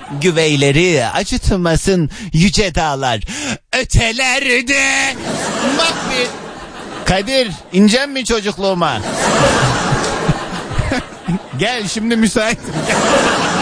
güveyleri acıtmasın yüce dağlar ötelerde. Bak bir Kadir, ineceksin mi çocukluğuma? Gel şimdi müsait.